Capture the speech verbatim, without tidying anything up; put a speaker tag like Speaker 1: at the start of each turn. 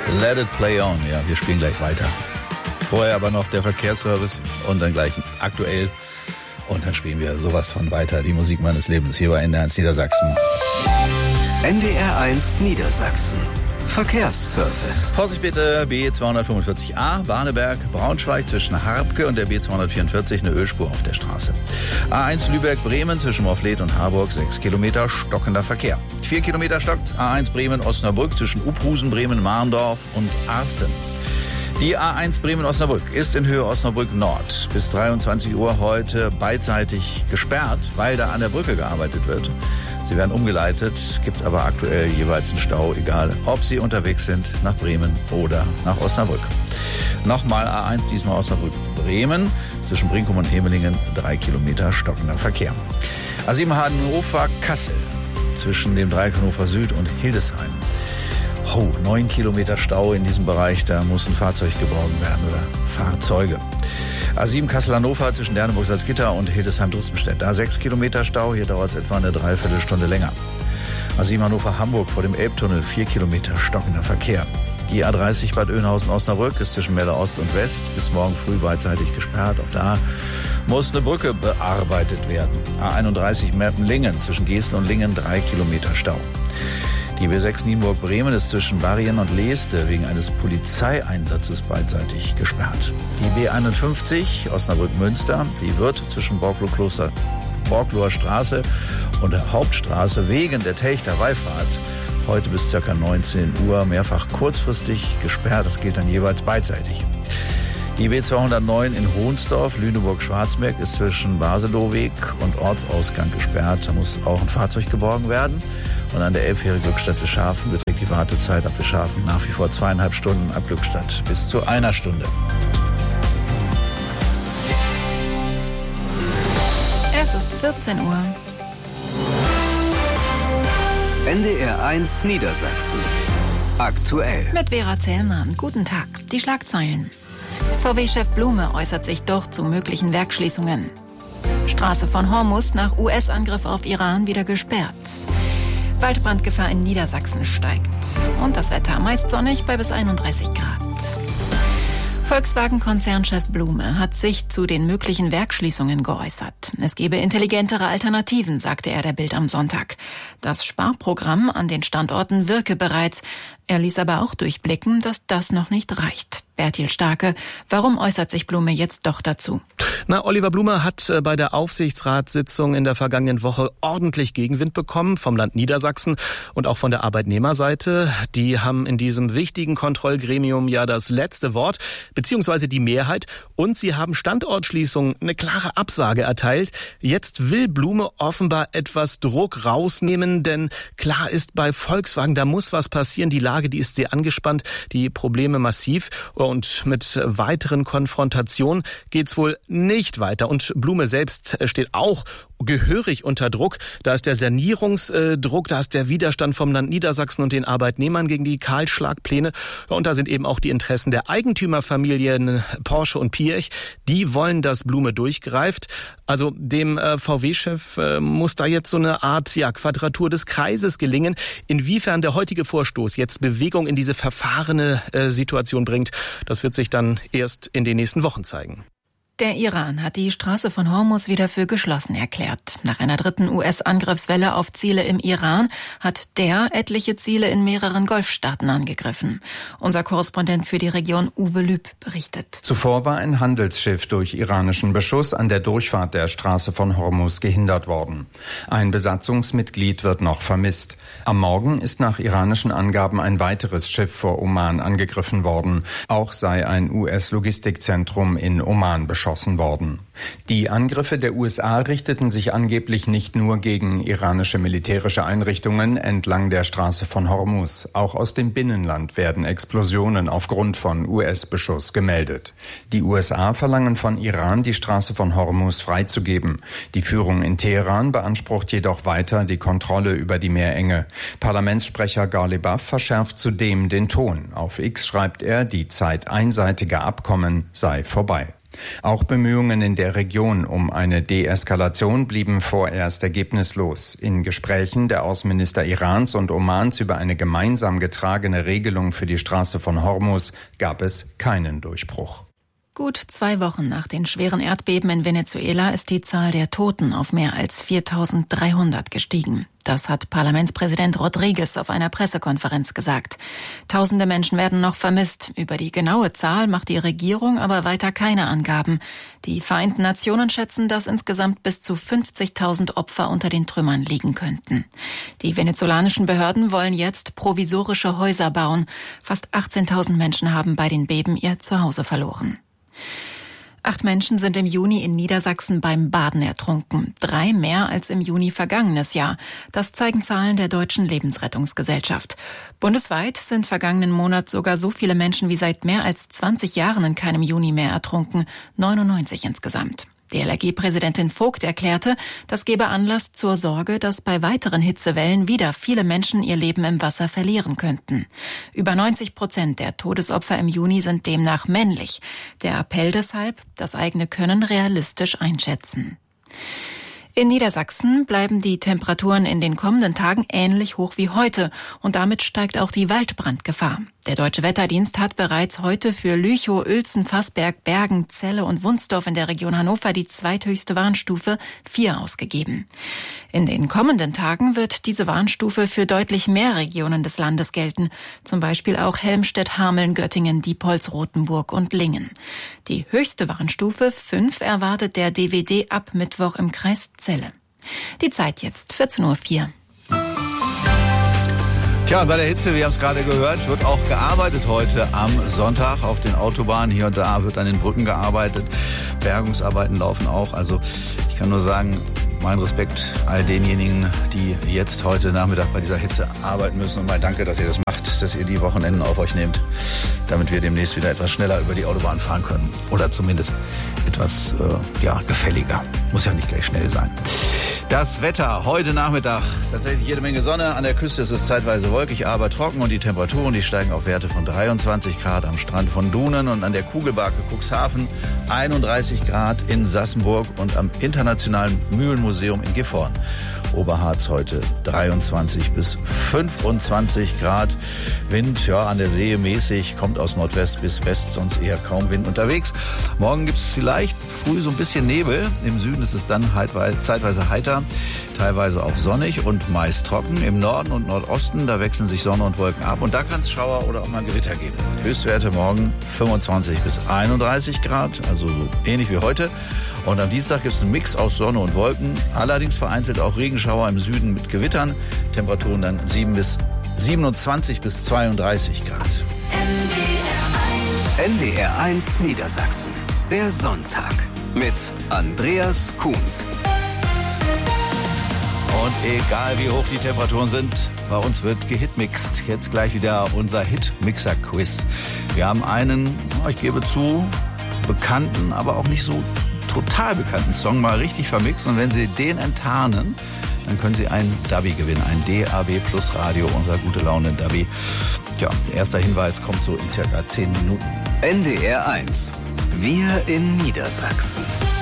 Speaker 1: Let it play on. Ja, wir spielen gleich weiter. Vorher aber noch der Verkehrsservice und dann gleich aktuell. Und dann spielen wir sowas von weiter. Die Musik meines Lebens hier bei N D R eins Niedersachsen.
Speaker 2: N D R eins Niedersachsen. Verkehrsservice.
Speaker 1: Vorsicht bitte, B zweihundertfünfundvierzig a, Warneberg, Braunschweig zwischen Harbke und der B zweihundertvierundvierzig, eine Ölspur auf der Straße. A eins Lübeck-Bremen zwischen Morfleet und Harburg, sechs Kilometer stockender Verkehr. vier Kilometer stockt A eins Bremen-Osnabrück zwischen Uphusen, Bremen, Marndorf und Arsten. Die A eins Bremen-Osnabrück ist in Höhe Osnabrück Nord bis dreiundzwanzig Uhr heute beidseitig gesperrt, weil da an der Brücke gearbeitet wird. Sie werden umgeleitet, gibt aber aktuell jeweils einen Stau, egal ob Sie unterwegs sind nach Bremen oder nach Osnabrück. Nochmal A eins, diesmal Osnabrück-Bremen, zwischen Brinkum und Hemelingen, drei Kilometer stockender Verkehr. A sieben Hannover-Kassel, zwischen dem Dreieck Hannover Süd und Hildesheim. Oh, neun Kilometer Stau in diesem Bereich, da muss ein Fahrzeug geborgen werden oder Fahrzeuge. A sieben Kassel-Hannover zwischen Derneburg-Salzgitter und Hildesheim-Drüstenstedt. Da sechs Kilometer Stau, hier dauert es etwa eine Dreiviertelstunde länger. A sieben Hannover-Hamburg vor dem Elbtunnel, vier Kilometer stockender Verkehr. Die A dreißig Bad Oeynhausen-Osnabrück ist zwischen Melle Ost und West bis morgen früh beidseitig gesperrt. Auch da muss eine Brücke bearbeitet werden. A einunddreißig Meppen-Lingen zwischen Gesten und Lingen, drei Kilometer Stau. Die B sechs Nienburg-Bremen ist zwischen Barrien und Leeste wegen eines Polizeieinsatzes beidseitig gesperrt. Die B einundfünfzig Osnabrück-Münster, die wird zwischen Borklow-Kloster, Borklower Straße und der Hauptstraße wegen der Telchter-Wallfahrt heute bis ca. neunzehn Uhr mehrfach kurzfristig gesperrt. Das gilt dann jeweils beidseitig. Die B zweihundertneun in Hohnsdorf, Lüneburg-Schwarzberg, ist zwischen Baselowweg und Ortsausgang gesperrt. Da muss auch ein Fahrzeug geborgen werden. Und an der Elbfähre Glückstadt-Wischhafen beträgt die Wartezeit ab Wischhafen nach wie vor zweieinhalb Stunden, ab Glückstadt bis zu einer Stunde.
Speaker 3: Es ist vierzehn Uhr.
Speaker 2: N D R eins Niedersachsen. Aktuell.
Speaker 3: Mit Vera Zellmann. Guten Tag. Die Schlagzeilen. V W-Chef Blume äußert sich doch zu möglichen Werksschließungen. Straße von Hormuz nach U S-Angriff auf Iran wieder gesperrt. Waldbrandgefahr in Niedersachsen steigt. Und das Wetter meist sonnig bei bis einunddreißig Grad. Volkswagen-Konzernchef Blume hat sich zu den möglichen Werksschließungen geäußert. Es gebe intelligentere Alternativen, sagte er der Bild am Sonntag. Das Sparprogramm an den Standorten wirke bereits. Er ließ aber auch durchblicken, dass das noch nicht reicht. Bertil Starke, warum äußert sich Blume jetzt doch dazu?
Speaker 4: Na, Oliver Blume hat bei der Aufsichtsratssitzung in der vergangenen Woche ordentlich Gegenwind bekommen vom Land Niedersachsen und auch von der Arbeitnehmerseite. Die haben in diesem wichtigen Kontrollgremium ja das letzte Wort, beziehungsweise die Mehrheit. Und sie haben Standortschließungen eine klare Absage erteilt. Jetzt will Blume offenbar etwas Druck rausnehmen, denn klar ist bei Volkswagen, da muss was passieren. Die Lage, die ist sehr angespannt, die Probleme massiv. Und mit weiteren Konfrontationen geht's wohl nicht weiter. Und Blume selbst steht auch gehörig unter Druck. Da ist der Sanierungsdruck, da ist der Widerstand vom Land Niedersachsen und den Arbeitnehmern gegen die Kahlschlagpläne. Und da sind eben auch die Interessen der Eigentümerfamilien Porsche und Piech. Die wollen, dass Blume durchgreift. Also dem V W-Chef muss da jetzt so eine Art ja, Quadratur des Kreises gelingen. Inwiefern der heutige Vorstoß jetzt Bewegung in diese verfahrene Situation bringt, das wird sich dann erst in den nächsten Wochen zeigen.
Speaker 3: Der Iran hat die Straße von Hormuz wieder für geschlossen erklärt. Nach einer dritten U S-Angriffswelle auf Ziele im Iran hat der etliche Ziele in mehreren Golfstaaten angegriffen. Unser Korrespondent für die Region Uwe Lüb berichtet.
Speaker 5: Zuvor war ein Handelsschiff durch iranischen Beschuss an der Durchfahrt der Straße von Hormuz gehindert worden. Ein Besatzungsmitglied wird noch vermisst. Am Morgen ist nach iranischen Angaben ein weiteres Schiff vor Oman angegriffen worden. Auch sei ein U S-Logistikzentrum in Oman beschossen worden. Die Angriffe der U S A richteten sich angeblich nicht nur gegen iranische militärische Einrichtungen entlang der Straße von Hormuz. Auch aus dem Binnenland werden Explosionen aufgrund von U S-Beschuss gemeldet. Die U S A verlangen von Iran, die Straße von Hormuz freizugeben. Die Führung in Teheran beansprucht jedoch weiter die Kontrolle über die Meerenge. Parlamentssprecher Ghalibaf verschärft zudem den Ton. Auf X schreibt er, die Zeit einseitiger Abkommen sei vorbei. Auch Bemühungen in der Region um eine Deeskalation blieben vorerst ergebnislos. In Gesprächen der Außenminister Irans und Omans über eine gemeinsam getragene Regelung für die Straße von Hormuz gab es keinen Durchbruch.
Speaker 3: Gut zwei Wochen nach den schweren Erdbeben in Venezuela ist die Zahl der Toten auf mehr als viertausenddreihundert gestiegen. Das hat Parlamentspräsident Rodriguez auf einer Pressekonferenz gesagt. Tausende Menschen werden noch vermisst. Über die genaue Zahl macht die Regierung aber weiter keine Angaben. Die Vereinten Nationen schätzen, dass insgesamt bis zu fünfzigtausend Opfer unter den Trümmern liegen könnten. Die venezolanischen Behörden wollen jetzt provisorische Häuser bauen. Fast achtzehntausend Menschen haben bei den Beben ihr Zuhause verloren. Acht Menschen sind im Juni in Niedersachsen beim Baden ertrunken. Drei mehr als im Juni vergangenes Jahr. Das zeigen Zahlen der Deutschen Lebensrettungsgesellschaft. Bundesweit sind vergangenen Monat sogar so viele Menschen wie seit mehr als zwanzig Jahren in keinem Juni mehr ertrunken. neunundneunzig insgesamt. Die L R G-Präsidentin Vogt erklärte, das gebe Anlass zur Sorge, dass bei weiteren Hitzewellen wieder viele Menschen ihr Leben im Wasser verlieren könnten. Über neunzig Prozent der Todesopfer im Juni sind demnach männlich. Der Appell deshalb, das eigene Können realistisch einschätzen. In Niedersachsen bleiben die Temperaturen in den kommenden Tagen ähnlich hoch wie heute und damit steigt auch die Waldbrandgefahr. Der Deutsche Wetterdienst hat bereits heute für Lüchow, Uelzen, Fassberg, Bergen, Celle und Wunsdorf in der Region Hannover die zweithöchste Warnstufe vier ausgegeben. In den kommenden Tagen wird diese Warnstufe für deutlich mehr Regionen des Landes gelten, zum Beispiel auch Helmstedt, Hameln, Göttingen, Diepholz, Rothenburg und Lingen. Die höchste Warnstufe fünf erwartet der D W D ab Mittwoch im Kreis Celle. Die Zeit jetzt vierzehn Uhr vier.
Speaker 1: Tja, und bei der Hitze, wir haben es gerade gehört, wird auch gearbeitet heute am Sonntag auf den Autobahnen. Hier und da wird an den Brücken gearbeitet. Bergungsarbeiten laufen auch. Also ich kann nur sagen, mein Respekt all denjenigen, die jetzt heute Nachmittag bei dieser Hitze arbeiten müssen. Und mal danke, dass ihr das macht, dass ihr die Wochenenden auf euch nehmt, damit wir demnächst wieder etwas schneller über die Autobahn fahren können. Oder zumindest etwas äh, ja, gefälliger. Muss ja nicht gleich schnell sein. Das Wetter heute Nachmittag, tatsächlich jede Menge Sonne. An der Küste ist es zeitweise wolkig, aber trocken und die Temperaturen, die steigen auf Werte von dreiundzwanzig Grad am Strand von Dunen und an der Kugelbarke Cuxhaven, einunddreißig Grad in Sassenburg und am Internationalen Mühlenmuseum in Gifhorn. Oberharz heute dreiundzwanzig bis fünfundzwanzig Grad. Wind, ja, an der See mäßig, kommt aus Nordwest bis West, sonst eher kaum Wind unterwegs. Morgen gibt es vielleicht früh so ein bisschen Nebel. Im Süden ist es dann zeitweise heiter, teilweise auch sonnig und meist trocken. Im Norden und Nordosten, da wechseln sich Sonne und Wolken ab und da kann es Schauer oder auch mal Gewitter geben. Höchstwerte morgen fünfundzwanzig bis einunddreißig Grad, also so ähnlich wie heute. Und am Dienstag gibt es einen Mix aus Sonne und Wolken, allerdings vereinzelt auch Regenschauer im Süden mit Gewittern. Temperaturen dann siebenundzwanzig bis zweiunddreißig Grad.
Speaker 2: N D R eins Niedersachsen, der Sonntag mit Andreas Kuhnt.
Speaker 1: Und egal wie hoch die Temperaturen sind, bei uns wird gehitmixt. Jetzt gleich wieder unser Hitmixer-Quiz. Wir haben einen, ich gebe zu, bekannten, aber auch nicht so total bekannten Song mal richtig vermixt. Und wenn Sie den enttarnen, dann können Sie ein Dubby gewinnen, ein D A B Plus Radio, unser gute Laune Dubby. Tja, der erste Hinweis kommt so in circa zehn Minuten.
Speaker 2: N D R eins, wir in Niedersachsen.